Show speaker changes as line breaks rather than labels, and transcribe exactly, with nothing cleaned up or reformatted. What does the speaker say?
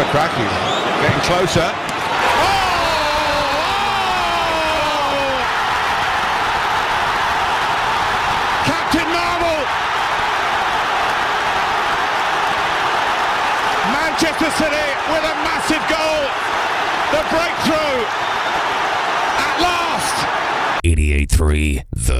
Lukaku getting closer. Oh! Captain Marvel! Manchester City with a massive goal. The breakthrough at last.
eighty-eight point three The